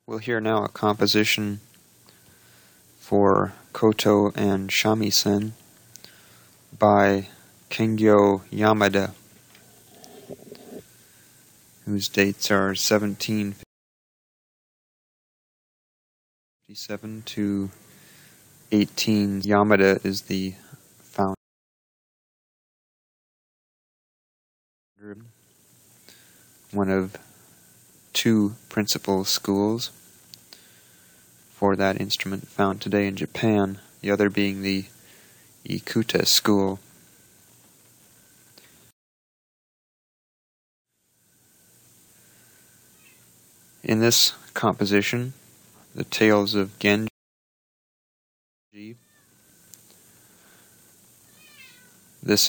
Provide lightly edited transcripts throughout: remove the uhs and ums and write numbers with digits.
We'll hear now a composition for koto and shamisen by Kengyo Yamada, whose dates are 1757 to 18. Yamada is the founder, one of two principal schools for that instrument found today in Japan, the other being the Ikuta school. In this composition, the Tales of Genji, this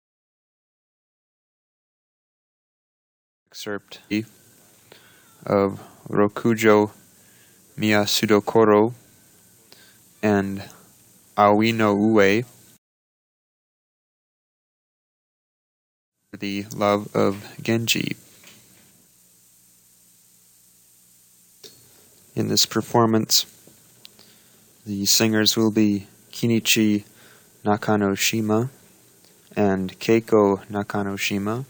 excerpt of Rokujo Miyasudokoro and Aoi no Ue, the love of Genji. In this performance, the singers will be Kinichi Nakanoshima and Keiko Nakanoshima.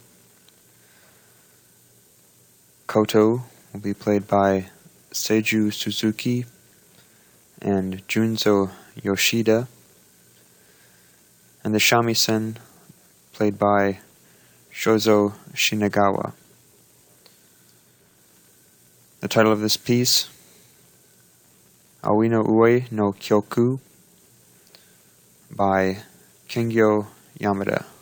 Koto will be played by Seiju Suzuki and Junzo Yoshida, and the shamisen played by Shozo Shinagawa. The title of this piece, Aoi no Ue no Kyoku, by Kengyo Yamada.